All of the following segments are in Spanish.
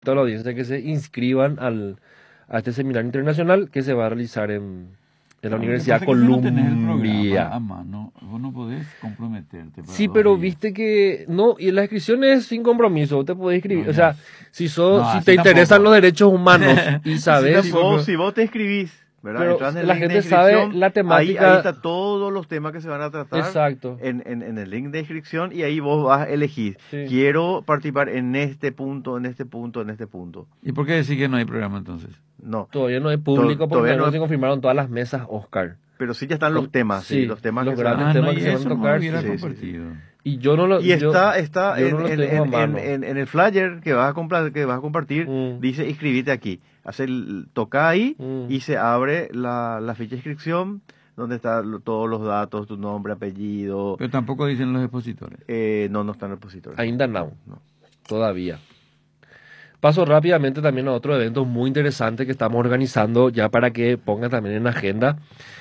toda la audiencia que se inscriban a este seminario internacional que se va a realizar en la Universidad Pasa que si no tenés el programa Columbia. a mano, vos no podés comprometerte. Para Sí, 2 pero días. viste que no, y la inscripción es sin compromiso, vos te podés inscribir, No, o ya. sea, si No, te así interesan tampoco. los derechos humanos y sabes, Si vos te inscribís, ¿verdad? pero Entras en el la link de gente sabe inscripción, la ahí temática. está todos los temas que se van a tratar Exacto. en el link de inscripción y ahí vos vas a elegir. Sí. Quiero participar en este punto, en este punto, en este punto. ¿Y por qué decir que no hay programa entonces? No, Todavía no es público porque Todavía no no se es- confirmaron todas las mesas, Oscar. pero sí ya están los temas, Sí, los temas los que se van a- grandes temas y que se van a eso no tocar, hubiera sí, sí, sí. compartido. Y yo no lo Y yo está no lo tengo a mano. en el flyer que vas a compartir, Mm. dice inscribite aquí. Toca ahí Mm. y se abre la ficha de inscripción donde están todos los datos, tu nombre, apellido. Pero tampoco dicen los expositores. No está en el repositorio. Ainda no, No. todavía. Paso rápidamente también a otro evento muy interesante que estamos organizando ya para que pongan también en agenda.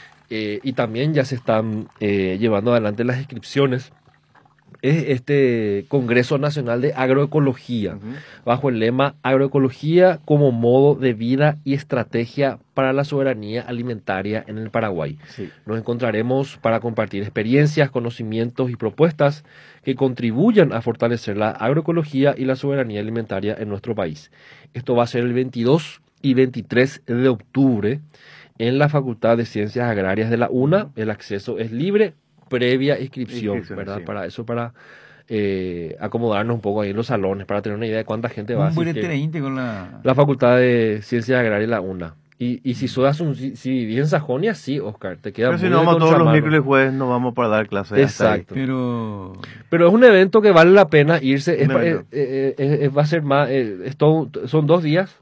Y también ya se están llevando adelante las inscripciones. Es este Congreso Nacional de Agroecología, Ujú. bajo el lema Agroecología como modo de vida y estrategia para la soberanía alimentaria en el Paraguay. Sí. Nos encontraremos para compartir experiencias, conocimientos y propuestas que contribuyan a fortalecer la agroecología y la soberanía alimentaria en nuestro país. Esto va a ser el 22 y 23 de octubre en la Facultad de Ciencias Agrarias de la UNA. El acceso es libre, previa inscripción, ¿verdad? Sí. Para eso, para acomodarnos un poco ahí en los salones, para tener una idea de cuánta gente va a Un asistir. burete 20 con la... La Facultad de Ciencias Agrarias de la UNA. Y si vivís en Sajonia, sí, Oscar, te queda Pero si muy no de vamos todos los contramano. miércoles y jueves, no vamos para dar clases. hasta ahí. Exacto. Pero Es un evento que vale la pena irse. Un evento. Va a ser más, son 2 días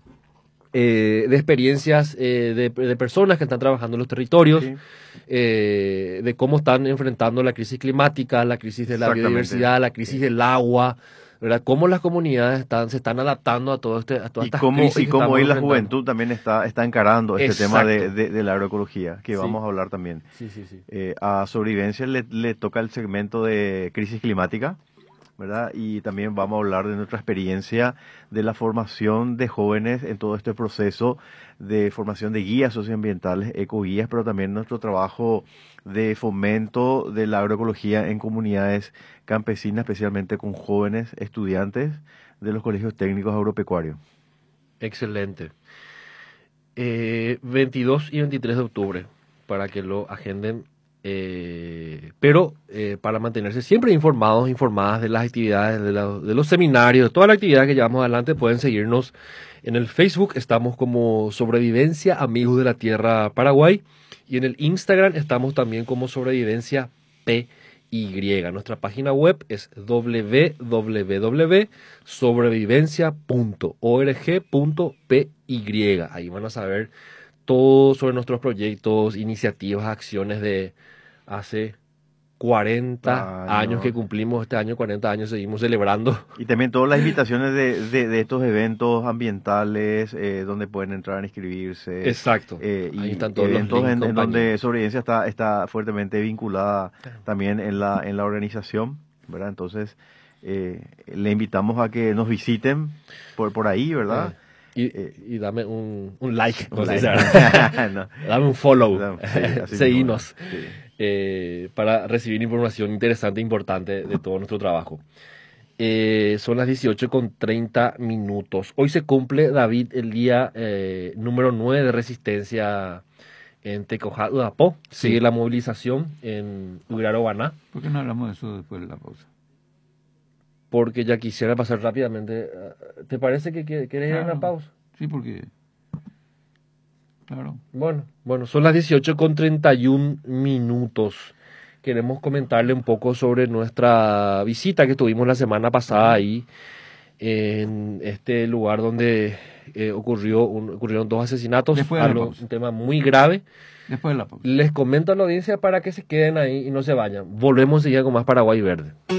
de experiencias de personas que están trabajando en los territorios, Sí. de cómo están enfrentando la crisis climática, la crisis de la Exactamente. biodiversidad, la crisis del agua, ¿verdad? Cómo las comunidades se están adaptando a todas Y estas cómo, crisis y que cómo estamos hoy la enfrentando. juventud también está encarando este tema Exacto. de la agroecología, que Sí. vamos a hablar también. Sí. A Sobrevivencia le toca el segmento de crisis climática, ¿verdad? Y también vamos a hablar de nuestra experiencia de la formación de jóvenes en todo este proceso de formación de guías socioambientales, ecoguías, pero también nuestro trabajo de fomento de la agroecología en comunidades campesinas, especialmente con jóvenes estudiantes de los colegios técnicos agropecuarios. Excelente. 22 y 23 de octubre, para que lo agenden. Pero para mantenerse siempre informadas de las actividades, de los seminarios, de toda la actividad que llevamos adelante, pueden seguirnos en el Facebook. Estamos como Sobrevivencia Amigos de la Tierra Paraguay. Y en el Instagram estamos también como Sobrevivencia PY. Nuestra página web es www.sobrevivencia.org.py. Ahí van a saber todo sobre nuestros proyectos, iniciativas, acciones de hace 40 años que cumplimos. Este año 40 años seguimos celebrando. Y también todas las invitaciones de estos eventos ambientales donde pueden entrar a inscribirse. Exacto. Y Ahí están todos los eventos links, en donde compañeros. Sobrevivencia está fuertemente vinculada también en la organización, ¿verdad? Entonces, le invitamos a que nos visiten por ahí, ¿verdad? Y dame un like, Un no sé, like. ¿verdad? No. Dame un follow, Sí, así seguinos, mismo, sí. para recibir información interesante e importante de todo nuestro trabajo. Son las 18:30. Hoy se cumple, David, el día número 9 de resistencia en Tecojá, Udapó. Sí. Sigue la movilización en Urarobaná, ¿por qué no hablamos de eso después de la pausa? porque ya quisiera pasar rápidamente. ¿Te parece que quieres ir a una Claro. pausa? Sí, porque... Claro. Bueno, son las 18:31. Queremos comentarle un poco sobre nuestra visita que tuvimos la semana pasada ahí, en este lugar donde ocurrieron 2 asesinatos, Después de la pausa. un tema muy grave. Después de la pausa. Les comento a la audiencia para que se queden ahí y no se vayan. Volvemos enseguida con más Paraguay Verde.